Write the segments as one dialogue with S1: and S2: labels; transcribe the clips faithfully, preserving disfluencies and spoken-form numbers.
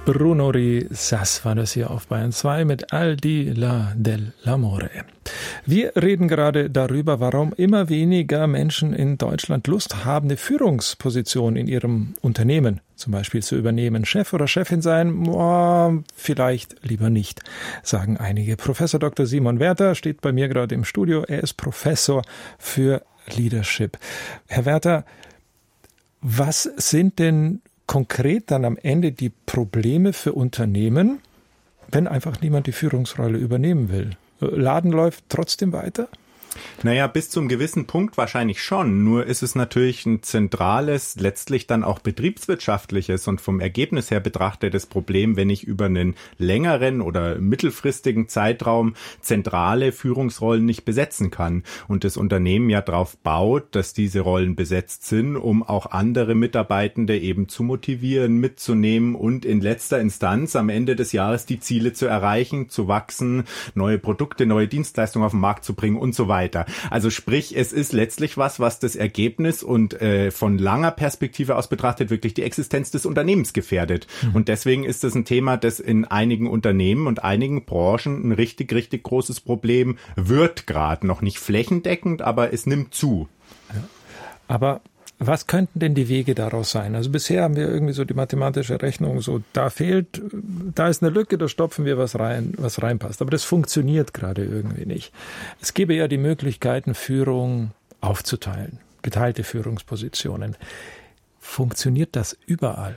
S1: Bruno Risas war das hier auf Bayern zwei mit Al di là dell'amore. Wir reden gerade darüber, warum immer weniger Menschen in Deutschland Lust haben, eine Führungsposition in ihrem Unternehmen zum Beispiel zu übernehmen. Chef oder Chefin sein, oh, vielleicht lieber nicht, sagen einige. Professor Doktor Simon Werther steht bei mir gerade im Studio. Er ist Professor für Leadership. Herr Werther, was sind denn konkret dann am Ende die Probleme für Unternehmen, wenn einfach niemand die Führungsrolle übernehmen will? Laden läuft trotzdem weiter?
S2: Naja, bis zum gewissen Punkt wahrscheinlich schon. Nur ist es natürlich ein zentrales, letztlich dann auch betriebswirtschaftliches und vom Ergebnis her betrachtetes Problem, wenn ich über einen längeren oder mittelfristigen Zeitraum zentrale Führungsrollen nicht besetzen kann. Und das Unternehmen ja darauf baut, dass diese Rollen besetzt sind, um auch andere Mitarbeitende eben zu motivieren, mitzunehmen und in letzter Instanz am Ende des Jahres die Ziele zu erreichen, zu wachsen, neue Produkte, neue Dienstleistungen auf den Markt zu bringen und so weiter. Also sprich, es ist letztlich was, was das Ergebnis und äh, von langer Perspektive aus betrachtet wirklich die Existenz des Unternehmens gefährdet. Mhm. Und deswegen ist das ein Thema, das in einigen Unternehmen und einigen Branchen ein richtig, richtig großes Problem wird gerade. Noch nicht flächendeckend, aber es nimmt zu.
S1: Ja. Aber was könnten denn die Wege daraus sein? Also bisher haben wir irgendwie so die mathematische Rechnung, so da fehlt, da ist eine Lücke, da stopfen wir was rein, was reinpasst. Aber das funktioniert gerade irgendwie nicht. Es gäbe ja die Möglichkeiten, Führung aufzuteilen, geteilte Führungspositionen. Funktioniert das überall?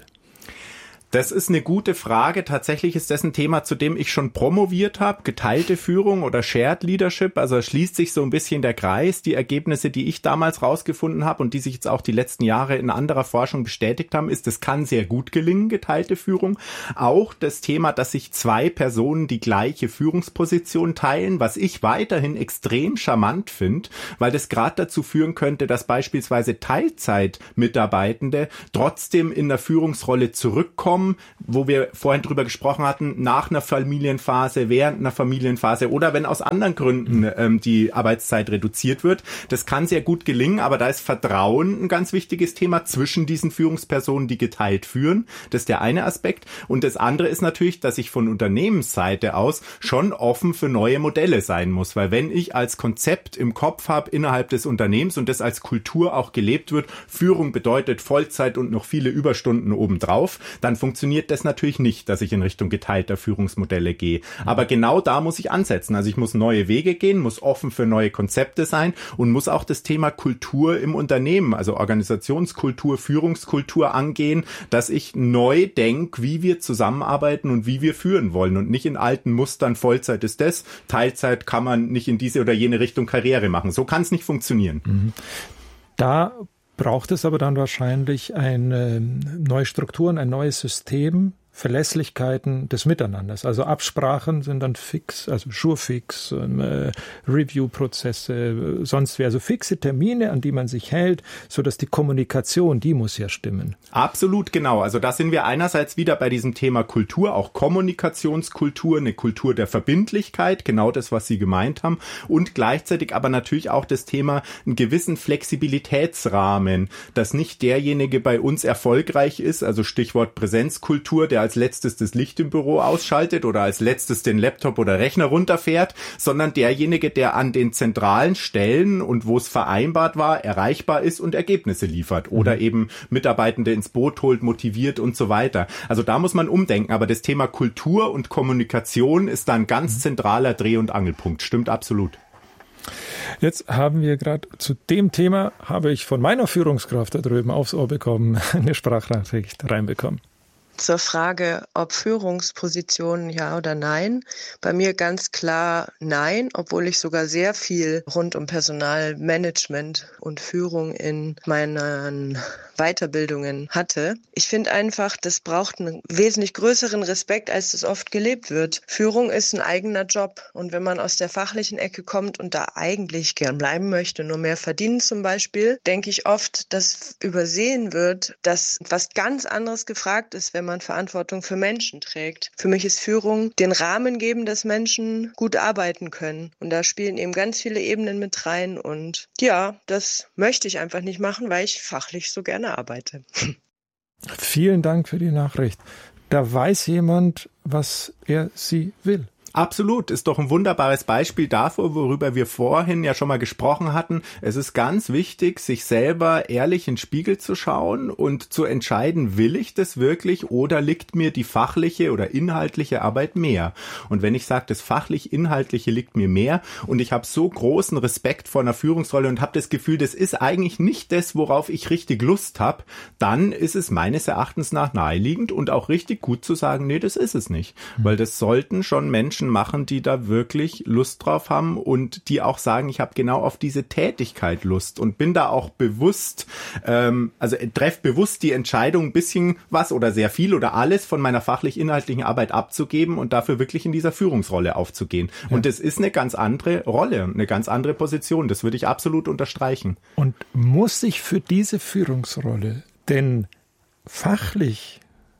S2: Das ist eine gute Frage. Tatsächlich ist das ein Thema, zu dem ich schon promoviert habe. Geteilte Führung oder Shared Leadership. Also schließt sich so ein bisschen der Kreis. Die Ergebnisse, die ich damals rausgefunden habe und die sich jetzt auch die letzten Jahre in anderer Forschung bestätigt haben, ist, es kann sehr gut gelingen, geteilte Führung. Auch das Thema, dass sich zwei Personen die gleiche Führungsposition teilen, was ich weiterhin extrem charmant finde, weil das gerade dazu führen könnte, dass beispielsweise Teilzeitmitarbeitende trotzdem in der Führungsrolle zurückkommen, wo wir vorhin drüber gesprochen hatten, nach einer Familienphase, während einer Familienphase oder wenn aus anderen Gründen ähm, die Arbeitszeit reduziert wird. Das kann sehr gut gelingen, aber da ist Vertrauen ein ganz wichtiges Thema zwischen diesen Führungspersonen, die geteilt führen. Das ist der eine Aspekt. Und das andere ist natürlich, dass ich von Unternehmensseite aus schon offen für neue Modelle sein muss, weil wenn ich als Konzept im Kopf habe innerhalb des Unternehmens und das als Kultur auch gelebt wird, Führung bedeutet Vollzeit und noch viele Überstunden obendrauf, dann funktioniert das natürlich nicht, dass ich in Richtung geteilter Führungsmodelle gehe. Aber genau da muss ich ansetzen. Also ich muss neue Wege gehen, muss offen für neue Konzepte sein und muss auch das Thema Kultur im Unternehmen, also Organisationskultur, Führungskultur angehen, dass ich neu denke, wie wir zusammenarbeiten und wie wir führen wollen und nicht in alten Mustern, Vollzeit ist das, Teilzeit kann man nicht in diese oder jene Richtung Karriere machen. So kann es nicht funktionieren.
S1: Mhm. Da braucht es aber dann wahrscheinlich eine neue Strukturen, ein neues System, Verlässlichkeiten des Miteinanders. Also Absprachen sind dann fix, also Surefix, äh, Review-Prozesse, sonst wäre also fixe Termine, an die man sich hält, sodass die Kommunikation, die muss ja stimmen.
S2: Absolut, genau. Also da sind wir einerseits wieder bei diesem Thema Kultur, auch Kommunikationskultur, eine Kultur der Verbindlichkeit, genau das, was Sie gemeint haben, und gleichzeitig aber natürlich auch das Thema einen gewissen Flexibilitätsrahmen, dass nicht derjenige bei uns erfolgreich ist, also Stichwort Präsenzkultur, der als letztes das Licht im Büro ausschaltet oder als letztes den Laptop oder Rechner runterfährt, sondern derjenige, der an den zentralen Stellen und wo es vereinbart war, erreichbar ist und Ergebnisse liefert oder mhm. eben Mitarbeitende ins Boot holt, motiviert und so weiter. Also da muss man umdenken, aber das Thema Kultur und Kommunikation ist da ein ganz zentraler Dreh- und Angelpunkt. Stimmt absolut.
S1: Jetzt haben wir gerade zu dem Thema, habe ich von meiner Führungskraft da drüben aufs Ohr bekommen, eine Sprachnachricht reinbekommen.
S3: Zur Frage, ob Führungspositionen ja oder nein. Bei mir ganz klar nein, obwohl ich sogar sehr viel rund um Personalmanagement und Führung in meinen Weiterbildungen hatte. Ich finde einfach, das braucht einen wesentlich größeren Respekt, als das oft gelebt wird. Führung ist ein eigener Job und wenn man aus der fachlichen Ecke kommt und da eigentlich gern bleiben möchte, nur mehr verdienen zum Beispiel, denke ich oft, dass übersehen wird, dass was ganz anderes gefragt ist, wenn man Verantwortung für Menschen trägt. Für mich ist Führung den Rahmen geben, dass Menschen gut arbeiten können. Und da spielen eben ganz viele Ebenen mit rein. Und ja, das möchte ich einfach nicht machen, weil ich fachlich so gerne arbeite.
S1: Vielen Dank für die Nachricht. da weiß jemand, was er sie will.
S2: Absolut, ist doch ein wunderbares Beispiel dafür, worüber wir vorhin ja schon mal gesprochen hatten. Es ist ganz wichtig, sich selber ehrlich in den Spiegel zu schauen und zu entscheiden, will ich das wirklich oder liegt mir die fachliche oder inhaltliche Arbeit mehr? Und wenn ich sage, das fachlich-inhaltliche liegt mir mehr und ich habe so großen Respekt vor einer Führungsrolle und habe das Gefühl, das ist eigentlich nicht das, worauf ich richtig Lust habe, dann ist es meines Erachtens nach naheliegend und auch richtig gut zu sagen, nee, das ist es nicht. Weil das sollten schon Menschen machen, die da wirklich Lust drauf haben und die auch sagen, ich habe genau auf diese Tätigkeit Lust und bin da auch bewusst, ähm, also treffe bewusst die Entscheidung, ein bisschen was oder sehr viel oder alles von meiner fachlich-inhaltlichen Arbeit abzugeben und dafür wirklich in dieser Führungsrolle aufzugehen. Ja. Und das ist eine ganz andere Rolle, eine ganz andere Position. Das würde ich absolut unterstreichen.
S1: Und muss ich für diese Führungsrolle denn fachlich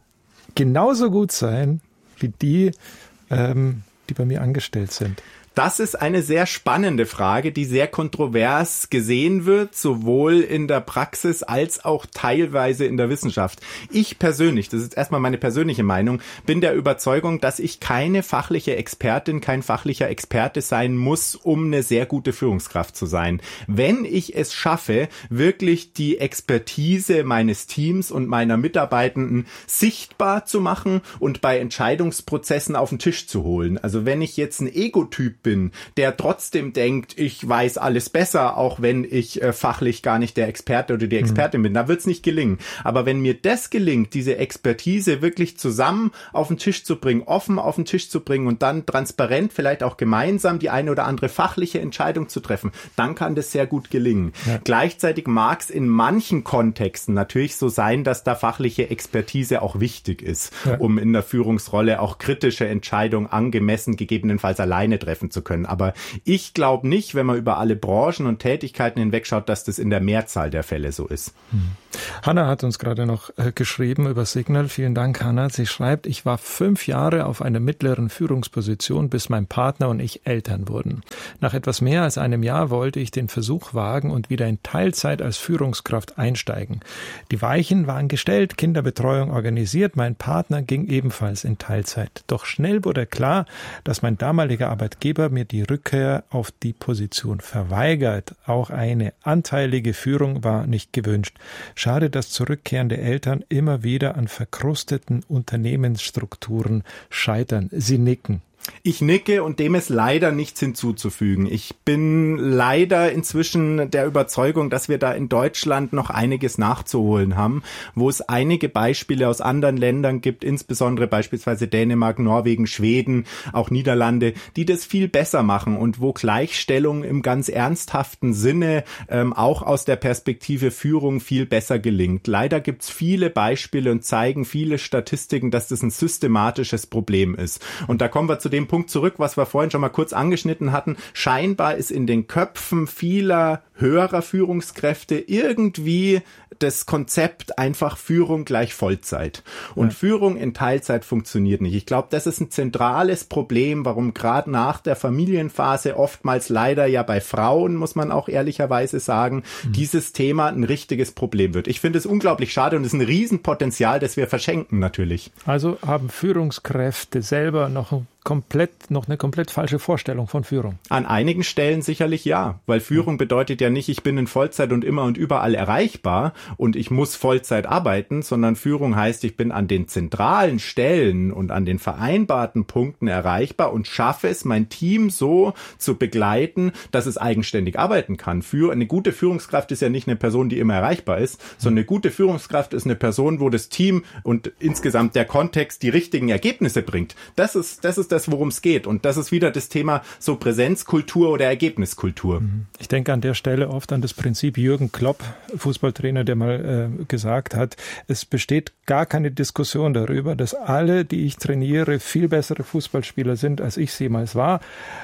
S1: genauso gut sein wie die, ähm, die bei mir angestellt sind?
S2: Das ist eine sehr spannende Frage, die sehr kontrovers gesehen wird, sowohl in der Praxis als auch teilweise in der Wissenschaft. Ich persönlich, das ist erstmal meine persönliche Meinung, bin der Überzeugung, dass ich keine fachliche Expertin, kein fachlicher Experte sein muss, um eine sehr gute Führungskraft zu sein. Wenn ich es schaffe, wirklich die Expertise meines Teams und meiner Mitarbeitenden sichtbar zu machen und bei Entscheidungsprozessen auf den Tisch zu holen. Also wenn ich jetzt ein Ego-Typ bin, der trotzdem denkt, ich weiß alles besser, auch wenn ich äh, fachlich gar nicht der Experte oder die Expertin mhm. bin, da wird's nicht gelingen. Aber wenn mir das gelingt, diese Expertise wirklich zusammen auf den Tisch zu bringen, offen auf den Tisch zu bringen und dann transparent vielleicht auch gemeinsam die eine oder andere fachliche Entscheidung zu treffen, dann kann das sehr gut gelingen. Ja. Gleichzeitig mag es in manchen Kontexten natürlich so sein, dass da fachliche Expertise auch wichtig ist, ja. um in der Führungsrolle auch kritische Entscheidungen angemessen gegebenenfalls alleine treffen zu können. Aber ich glaube nicht, wenn man über alle Branchen und Tätigkeiten hinwegschaut, dass das in der Mehrzahl der Fälle so ist.
S1: Hm. Hanna hat uns gerade noch äh, geschrieben über Signal. Vielen Dank, Hanna. Sie schreibt, ich war fünf Jahre auf einer mittleren Führungsposition, bis mein Partner und ich Eltern wurden. Nach etwas mehr als einem Jahr wollte ich den Versuch wagen und wieder in Teilzeit als Führungskraft einsteigen. Die Weichen waren gestellt, Kinderbetreuung organisiert, mein Partner ging ebenfalls in Teilzeit. Doch schnell wurde klar, dass mein damaliger Arbeitgeber mir die Rückkehr auf die Position verweigert. Auch eine anteilige Führung war nicht gewünscht. Schade, dass zurückkehrende Eltern immer wieder an verkrusteten Unternehmensstrukturen scheitern. Sie nicken.
S2: Ich nicke und dem ist leider nichts hinzuzufügen. Ich bin leider inzwischen der Überzeugung, dass wir da in Deutschland noch einiges nachzuholen haben, wo es einige Beispiele aus anderen Ländern gibt, insbesondere beispielsweise Dänemark, Norwegen, Schweden, auch Niederlande, die das viel besser machen und wo Gleichstellung im ganz ernsthaften Sinne ähm, auch aus der Perspektive Führung viel besser gelingt. Leider gibt es viele Beispiele und zeigen viele Statistiken, dass das ein systematisches Problem ist. Und da kommen wir zu dem Punkt zurück, was wir vorhin schon mal kurz angeschnitten hatten. Scheinbar ist in den Köpfen vieler höherer Führungskräfte irgendwie das Konzept einfach Führung gleich Vollzeit. Und ja. Führung in Teilzeit funktioniert nicht. Ich glaube, das ist ein zentrales Problem, warum gerade nach der Familienphase oftmals leider ja bei Frauen, muss man auch ehrlicherweise sagen, mhm. dieses Thema ein richtiges Problem wird. Ich finde es unglaublich schade und es ist ein Riesenpotenzial, das wir verschenken natürlich.
S1: Also haben Führungskräfte selber noch ein komplett, noch eine komplett falsche Vorstellung von Führung.
S2: An einigen Stellen sicherlich ja, weil Führung bedeutet ja nicht, ich bin in Vollzeit und immer und überall erreichbar und ich muss Vollzeit arbeiten, sondern Führung heißt, ich bin an den zentralen Stellen und an den vereinbarten Punkten erreichbar und schaffe es, mein Team so zu begleiten, dass es eigenständig arbeiten kann. Für eine gute Führungskraft ist ja nicht eine Person, die immer erreichbar ist, sondern eine gute Führungskraft ist eine Person, wo das Team und insgesamt der Kontext die richtigen Ergebnisse bringt. Das ist, das ist das, worum es geht. Und das ist wieder das Thema so Präsenzkultur oder Ergebniskultur.
S1: Ich denke an der Stelle oft an das Prinzip Jürgen Klopp, Fußballtrainer, der mal äh, gesagt hat, es besteht gar keine Diskussion darüber, dass alle, die ich trainiere, viel bessere Fußballspieler sind, als ich sie jemals war.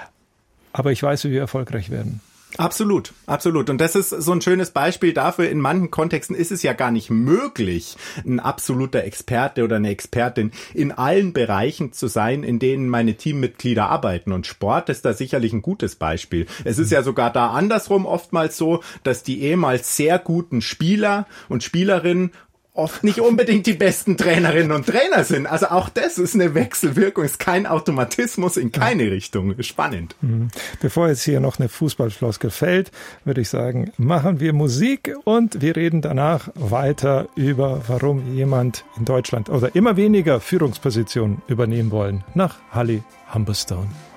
S1: Aber ich weiß, wie wir erfolgreich werden.
S2: Absolut, absolut. Und das ist so ein schönes Beispiel dafür. In manchen Kontexten ist es ja gar nicht möglich, ein absoluter Experte oder eine Expertin in allen Bereichen zu sein, in denen meine Teammitglieder arbeiten. Und Sport ist da sicherlich ein gutes Beispiel. Es ist ja sogar da andersrum oftmals so, dass die ehemals sehr guten Spieler und Spielerinnen oft nicht unbedingt die besten Trainerinnen und Trainer sind. Also auch das ist eine Wechselwirkung, ist kein Automatismus in keine ja. Richtung. Spannend.
S1: Bevor jetzt hier noch eine Fußballfloskel fällt, würde ich sagen, machen wir Musik und wir reden danach weiter über, warum jemand in Deutschland oder immer weniger Führungspositionen übernehmen wollen, nach Holly Humberstone.